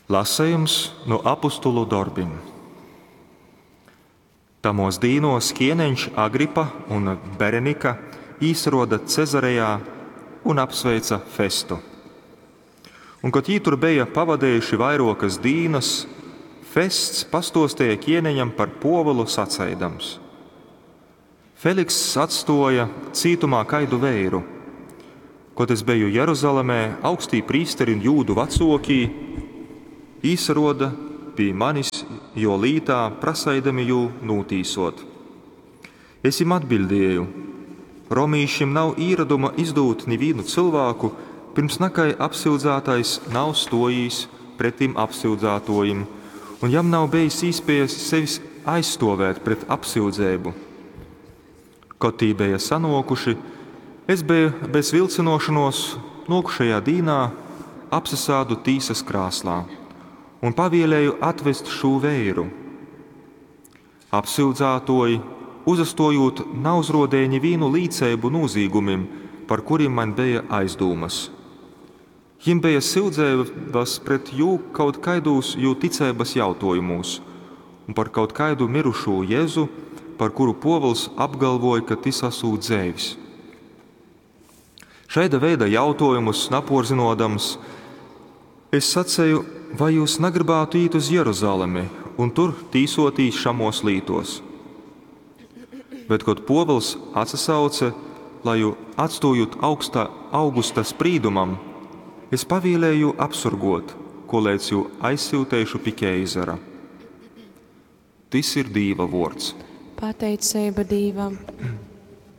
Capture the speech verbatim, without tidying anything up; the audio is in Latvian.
Lasējums no apostulu darbiem. Tamos dīnos Kieneņš Agripa un Berenika īsroda Cezarejā un apsveica Festu. Un, kad jī tur bija pavadējuši vairokas dīnas, Fests pastostēja Kieneņam par povulu saceidams. Feliks atstoja cītumā kaidu veiru. Kad es biju Jeruzalemē, augstī prīsteri un jūdu vecokī, īsaroda pie manis, jo lītā prasaidami jū nūtīsot. Es jim atbildēju, romīšim nav īraduma izdūt nevienu cilvēku, pirms nakai apsildzātais nav stojījis pretim apsildzātojim, un jam nav bijis īspējas sevis aizstovēt pret apsildzēbu. Kad tī bija sanokuši, es biju bez vilcinošanos nokušajā dīnā apsasādu tīsas krāslā un pavielēju atvest šo veiru. Apsildzātoji, uzastojot, nauzrodēja nevienu līdzēbu nozīgumim, par kuriem man bija aizdūmas. Jim bija sildzēbas pret jū kaut kaidūs jū ticēbas jautājumos un par kaut kaidu mirušo Jēzu, par kuru povuls apgalvoja, ka tas esot dzēvis. Šaida veida jautājumus naporzinodams, es sacēju, vai jūs negribētu īt uz Jeruzalemi un tur tīsotīs šamos lītos. Bet, kad povuls atsasauce, lai jū atstājot augstā augusta sprīdumam, es pavīlēju apsurgot, ko lēc jū aizsiltējušu pie keizara. Tas ir Dīva vords. Pateicība Dīvam.